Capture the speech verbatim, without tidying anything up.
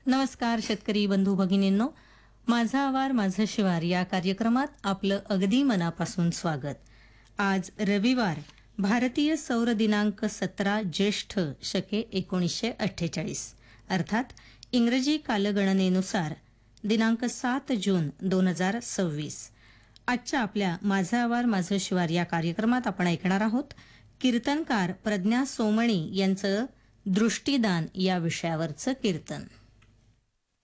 नमस्कार शेतकरी बंधू भगिनींनो, माझा आवार माझं शिवार या कार्यक्रमात आपलं अगदी मनापासून स्वागत. आज रविवार, भारतीय सौर दिनांक सतरा ज्येष्ठ शके एकोणीसशे अठ्ठेचाळीस अर्थात इंग्रजी कालगणनेनुसार दिनांक सात जून दोन हजार सव्वीस. आजच्या आपल्या माझा आवार माझं शिवार या कार्यक्रमात आपण ऐकणार आहोत कीर्तनकार प्रज्ञा सोमणी यांचं दृष्टीदान या विषयावरचं कीर्तन.